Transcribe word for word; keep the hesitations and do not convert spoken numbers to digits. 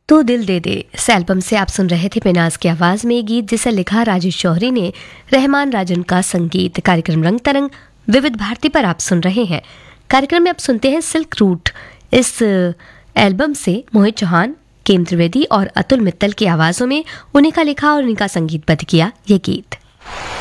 तो दिल दे दे इस एल्बम से आप सुन रहे थे पेनाज की आवाज में गीत जिसे लिखा राजेश जौहरी ने, रहमान राजन का संगीत। कार्यक्रम रंग तरंग विविध भारती पर आप सुन रहे हैं। कार्यक्रम में आप सुनते हैं सिल्क रूट। इस एल्बम से मोहित चौहान, केम त्रिवेदी और अतुल मित्तल की आवाजों में उन्हीं का लिखा और उन्हीं का संगीतबद्ध किया ये गीत।